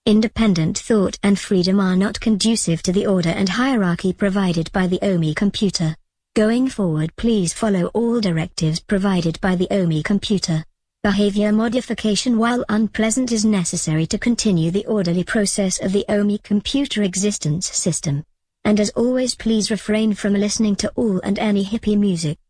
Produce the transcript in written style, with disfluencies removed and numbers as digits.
Independent thought and freedom are not conducive to the order and hierarchy provided by the OMI computer. Going forward, please follow all directives provided by the OMI computer. Behavior modification, while unpleasant, is necessary to continue the orderly process of the OMI computer existence system. And as always, please refrain from listening to all and any hippie music.